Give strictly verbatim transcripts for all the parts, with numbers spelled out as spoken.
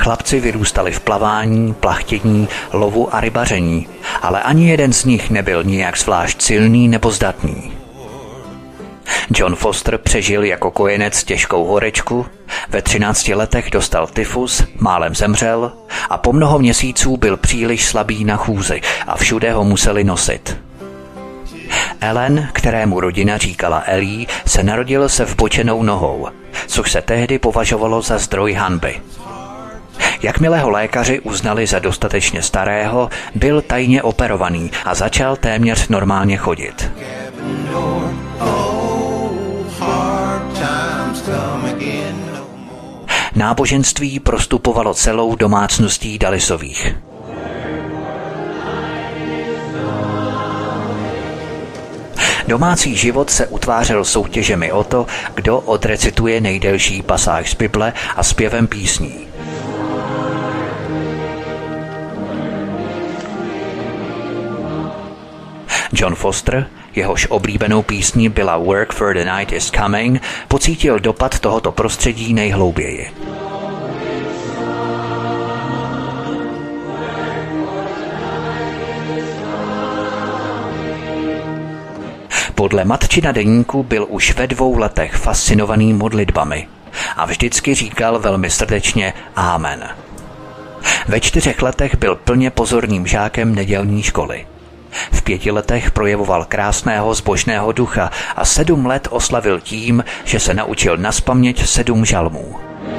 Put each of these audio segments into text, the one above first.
Chlapci vyrůstali v plavání, plachtění, lovu a rybaření, ale ani jeden z nich nebyl nijak zvlášť silný nebo zdatný. John Foster přežil jako kojenec těžkou horečku, ve třinácti letech dostal tyfus, málem zemřel a po mnoho měsíců byl příliš slabý na chůzi a všude ho museli nosit. Ellen, kterému rodina říkala Ellie, se narodil se vbočenou nohou, což se tehdy považovalo za zdroj hanby. Jakmile ho lékaři uznali za dostatečně starého, byl tajně operovaný a začal téměř normálně chodit. Náboženství prostupovalo celou domácností Dallasových. Domácí život se utvářel soutěžemi o to, kdo odrecituje nejdelší pasáž z Bible a zpěvem písní. John Foster, jehož oblíbenou písní byla Work for the Night is Coming, pocítil dopad tohoto prostředí nejhlouběji. Podle matčina deníku byl už ve dvou letech fascinovaný modlitbami a vždycky říkal velmi srdečně Amen. Ve čtyřech letech byl plně pozorným žákem nedělní školy. V pěti letech projevoval krásného zbožného ducha a sedm let oslavil tím, že se naučil nazpaměť sedm žalmů.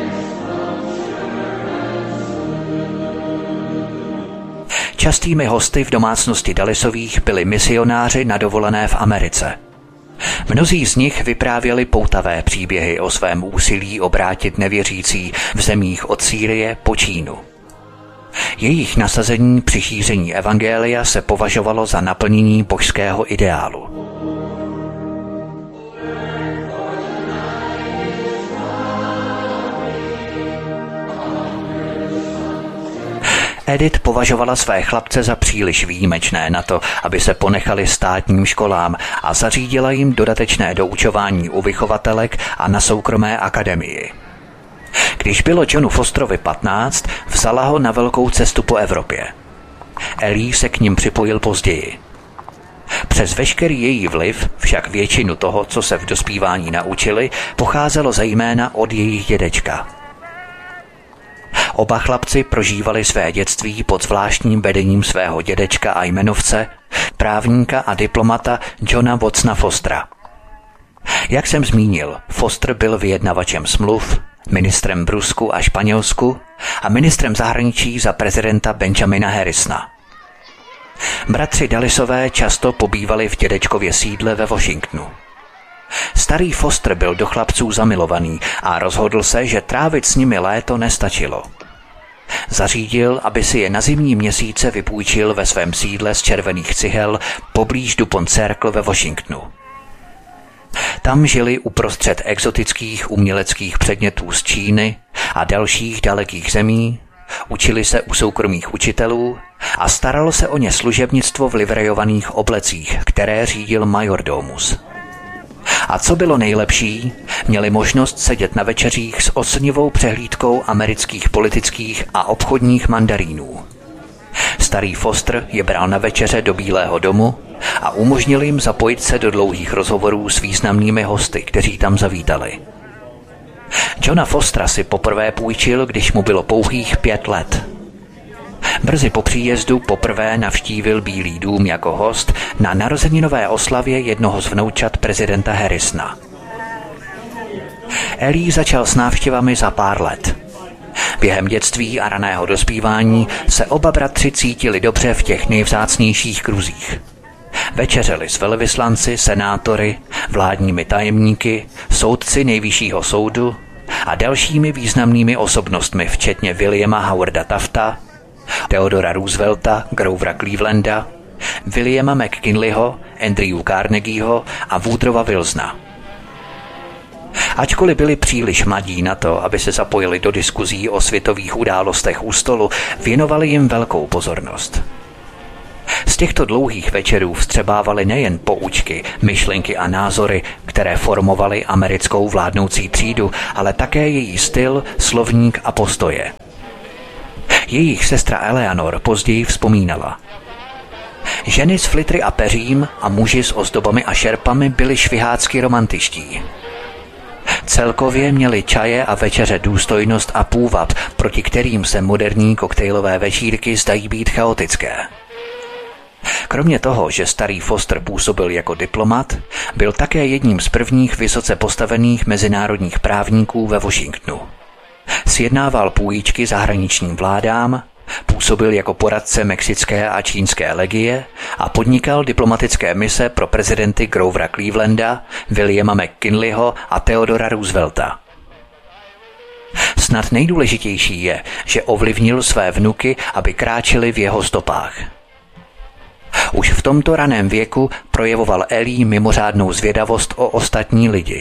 Častými hosty v domácnosti Dallasových byli misionáři na dovolené v Americe. Mnozí z nich vyprávěli poutavé příběhy o svém úsilí obrátit nevěřící v zemích od Sýrie po Čínu. Jejich nasazení při šíření evangelia se považovalo za naplnění božského ideálu. Edith považovala své chlapce za příliš výjimečné na to, aby se ponechali státním školám a zařídila jim dodatečné doučování u vychovatelek a na soukromé akademii. Když bylo Johnu Fosterovi patnáct, vzala ho na velkou cestu po Evropě. Ellie se k ním připojil později. Přes veškerý její vliv však většinu toho, co se v dospívání naučili, pocházelo zejména od jejich dědečka. Oba chlapci prožívali své dětství pod zvláštním vedením svého dědečka a jmenovce, právníka a diplomata Johna Watsona Fostera. Jak jsem zmínil, Foster byl vyjednavačem smluv, ministrem v Rusku a Španělsku a ministrem zahraničí za prezidenta Benjamina Harrisona. Bratři Dallasové často pobývali v dědečkově sídle ve Washingtonu. Starý Foster byl do chlapců zamilovaný a rozhodl se, že trávit s nimi léto nestačilo. Zařídil, aby si je na zimní měsíce vypůjčil ve svém sídle z červených cihel poblíž Dupont Circle ve Washingtonu. Tam žili uprostřed exotických uměleckých předmětů z Číny a dalších dalekých zemí, učili se u soukromých učitelů a staralo se o ně služebnictvo v livrejovaných oblecích, které řídil majordomus. A co bylo nejlepší, měli možnost sedět na večeřích s oslnivou přehlídkou amerických politických a obchodních mandarínů. Starý Foster je bral na večeře do Bílého domu a umožnil jim zapojit se do dlouhých rozhovorů s významnými hosty, kteří tam zavítali. Johna Fostera si poprvé půjčil, když mu bylo pouhých pět let. Brzy po příjezdu poprvé navštívil Bílý dům jako host na narozeninové oslavě jednoho z vnoučat prezidenta Harrisona. Ellie začal s návštěvami za pár let. Během dětství a raného dospívání se oba bratři cítili dobře v těch nejvzácnějších kruzích. Večeřeli s velvyslanci, senátory, vládními tajemníky, soudci nejvyššího soudu a dalšími významnými osobnostmi, včetně Williama Howarda Tafta, Theodora Roosevelta, Grovera Clevelanda, Williama McKinleyho, Andrewa Carnegieho a Woodrowa Wilsona. Ačkoliv byli příliš mladí na to, aby se zapojili do diskuzí o světových událostech u stolu, věnovali jim velkou pozornost. Z těchto dlouhých večerů vstřebávali nejen poučky, myšlenky a názory, které formovaly americkou vládnoucí třídu, ale také její styl, slovník a postoje. Jejich sestra Eleanor později vzpomínala. Ženy s flitry a peřím a muži s ozdobami a šerpami byli švihácky romantičtí. Celkově měli čaje a večeře důstojnost a půvab, proti kterým se moderní koktejlové večírky zdají být chaotické. Kromě toho, že starý Foster působil jako diplomat, byl také jedním z prvních vysoce postavených mezinárodních právníků ve Washingtonu. Sjednával půjčky zahraničním vládám, působil jako poradce mexické a čínské legie a podnikal diplomatické mise pro prezidenty Grovera Clevelanda, Williama McKinleyho a Theodora Roosevelta. Snad nejdůležitější je, že ovlivnil své vnuky, aby kráčeli v jeho stopách. Už v tomto raném věku projevoval Ellie mimořádnou zvědavost o ostatní lidi.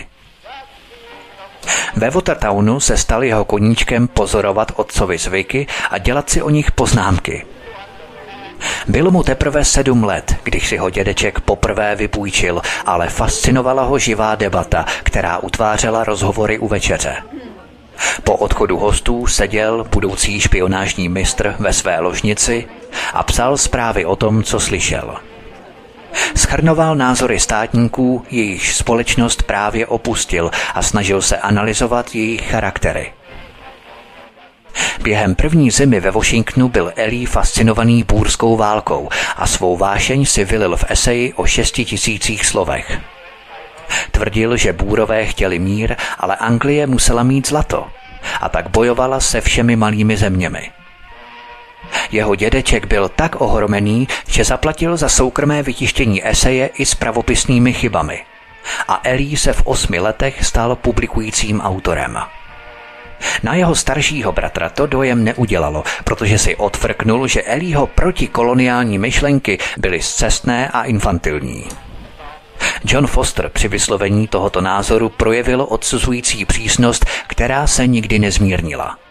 Ve Watertownu se stal jeho koníčkem pozorovat otcovi zvyky a dělat si o nich poznámky. Bylo mu teprve sedm let, když si ho dědeček poprvé vypůjčil, ale fascinovala ho živá debata, která utvářela rozhovory u večeře. Po odchodu hostů seděl budoucí špionážní mistr ve své ložnici a psal zprávy o tom, co slyšel. Shrnoval názory státníků, jejichž společnost právě opustil a snažil se analyzovat jejich charaktery. Během první zimy ve Washingtonu byl Ellie fascinovaný búrskou válkou a svou vášeň si vylil v eseji o šesti tisících slovech. Tvrdil, že búrové chtěli mír, ale Anglie musela mít zlato a tak bojovala se všemi malými zeměmi. Jeho dědeček byl tak ohromený, že zaplatil za soukromé vytištění eseje i s pravopisnými chybami. A Ellie se v osmi letech stal publikujícím autorem. Na jeho staršího bratra to dojem neudělalo, protože si odfrknul, že Ellieho protikoloniální myšlenky byly scestné a infantilní. John Foster při vyslovení tohoto názoru projevil odsuzující přísnost, která se nikdy nezmírnila.